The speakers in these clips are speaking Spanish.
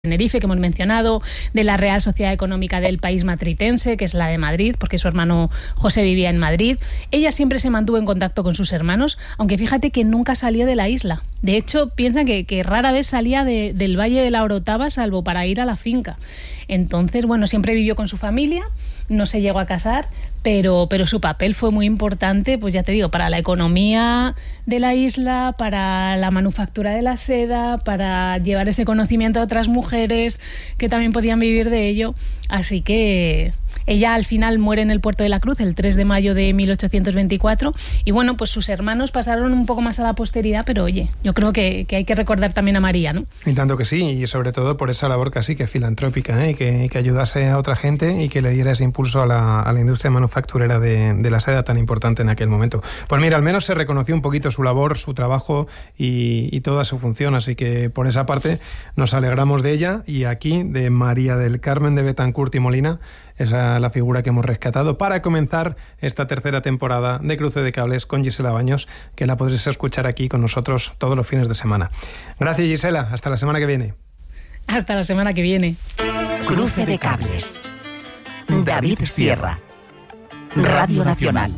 Tenerife, que hemos mencionado, de la Real Sociedad Económica del país matritense, que es la de Madrid, porque su hermano José vivía en Madrid. Ella siempre se mantuvo en contacto con sus hermanos, aunque fíjate que nunca salió de la isla. De hecho, piensan que rara vez salía del Valle de la Orotava, salvo para ir a la finca. Entonces, bueno, siempre vivió con su familia, no se llegó a casar, pero su papel fue muy importante, pues ya te digo, para la economía de la isla, para la manufactura de la seda, para llevar ese conocimiento a otras mujeres que también podían vivir de ello. Así que ella al final muere en el Puerto de la Cruz el 3 de mayo de 1824 y bueno, pues sus hermanos pasaron un poco más a la posteridad, pero oye, yo creo que hay que recordar también a María, ¿no? Y tanto que sí, y sobre todo por esa labor casi que filantrópica, ¿eh? que ayudase a otra gente y que le diera ese impulso a la industria manufacturera de la seda tan importante en aquel momento. Pues mira, al menos se reconoció un poquito su labor, su trabajo y toda su función, así que por esa parte nos alegramos de ella y aquí de María del Carmen de Betancourt y Molina, esa es la figura que hemos rescatado para comenzar esta tercera temporada de Cruce de Cables con Gisela Baños, que la podréis escuchar aquí con nosotros todos los fines de semana. Gracias, Gisela, hasta la semana que viene. Hasta la semana que viene. Cruce de Cables. David Sierra. Radio Nacional.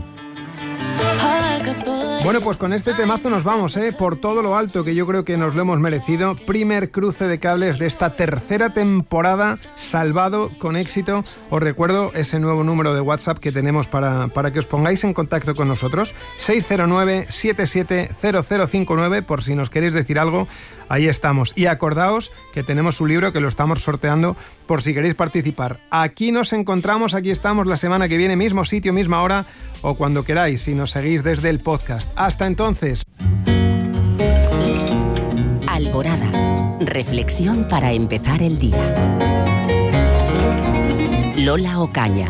Bueno, pues con este temazo nos vamos, por todo lo alto, que yo creo que nos lo hemos merecido. Primer cruce de cables de esta tercera temporada, salvado con éxito. Os recuerdo ese nuevo número de WhatsApp que tenemos para que os pongáis en contacto con nosotros, 609-770059, por si nos queréis decir algo. Ahí estamos. Y acordaos que tenemos un libro que lo estamos sorteando por si queréis participar. Aquí nos encontramos, aquí estamos la semana que viene, mismo sitio, misma hora o cuando queráis, si nos seguís desde el podcast. Hasta entonces. Alborada. Reflexión para empezar el día. Lola Ocaña.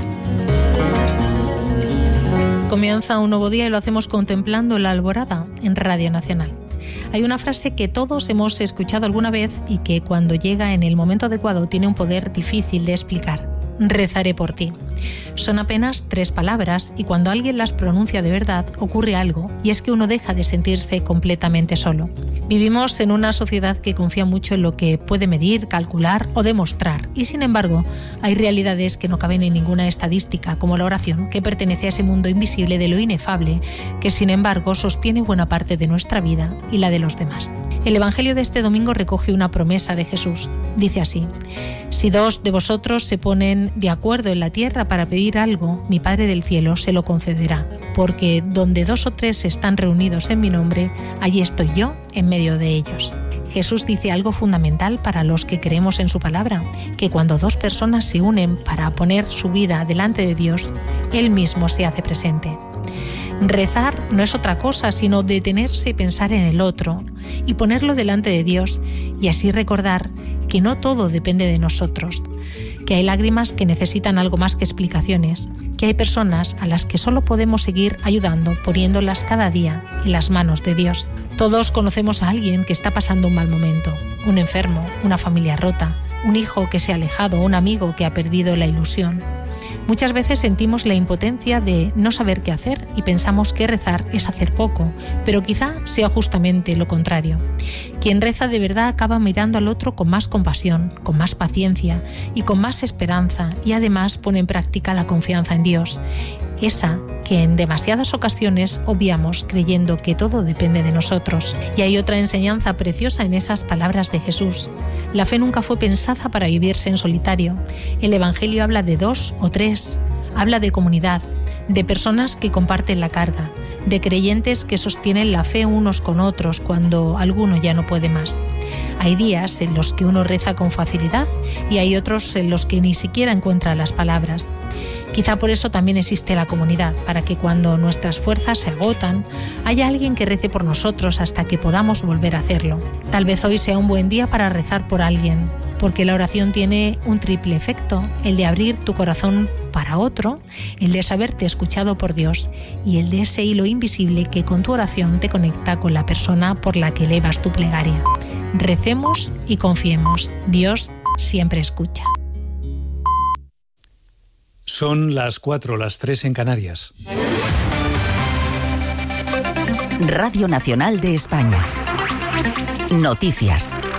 Comienza un nuevo día y lo hacemos contemplando la alborada en Radio Nacional. Hay una frase que todos hemos escuchado alguna vez y que cuando llega en el momento adecuado tiene un poder difícil de explicar. Rezaré por ti. Son apenas 3 palabras y cuando alguien las pronuncia de verdad ocurre algo, y es que uno deja de sentirse completamente solo. Vivimos en una sociedad que confía mucho en lo que puede medir, calcular o demostrar, y sin embargo hay realidades que no caben en ninguna estadística, como la oración, que pertenece a ese mundo invisible de lo inefable, que sin embargo sostiene buena parte de nuestra vida y la de los demás. El Evangelio de este domingo recoge una promesa de Jesús. Dice así: si 2 de vosotros se ponen de acuerdo en la tierra para pedir algo, mi Padre del cielo se lo concederá, porque donde 2 o 3 están reunidos en mi nombre, allí estoy yo en medio de ellos. Jesús dice algo fundamental para los que creemos en su palabra, que cuando 2 personas se unen para poner su vida delante de Dios, Él mismo se hace presente. Rezar no es otra cosa sino detenerse y pensar en el otro y ponerlo delante de Dios y así recordar que no todo depende de nosotros, que hay lágrimas que necesitan algo más que explicaciones, que hay personas a las que solo podemos seguir ayudando poniéndolas cada día en las manos de Dios. Todos conocemos a alguien que está pasando un mal momento, un enfermo, una familia rota, un hijo que se ha alejado, un amigo que ha perdido la ilusión. Muchas veces sentimos la impotencia de no saber qué hacer y pensamos que rezar es hacer poco, pero quizá sea justamente lo contrario. Quien reza de verdad acaba mirando al otro con más compasión, con más paciencia y con más esperanza, y además pone en práctica la confianza en Dios, esa que en demasiadas ocasiones obviamos creyendo que todo depende de nosotros. Y hay otra enseñanza preciosa en esas palabras de Jesús. La fe nunca fue pensada para vivirse en solitario. El Evangelio habla de 2 o 3, habla de comunidad, de personas que comparten la carga, de creyentes que sostienen la fe unos con otros cuando alguno ya no puede más. Hay días en los que uno reza con facilidad y hay otros en los que ni siquiera encuentra las palabras. Quizá por eso también existe la comunidad, para que cuando nuestras fuerzas se agotan, haya alguien que rece por nosotros hasta que podamos volver a hacerlo. Tal vez hoy sea un buen día para rezar por alguien, porque la oración tiene un triple efecto: el de abrir tu corazón para otro, el de saberte escuchado por Dios y el de ese hilo invisible que con tu oración te conecta con la persona por la que elevas tu plegaria. Recemos y confiemos. Dios siempre escucha. Son las 4, las 3 en Canarias. Radio Nacional de España. Noticias.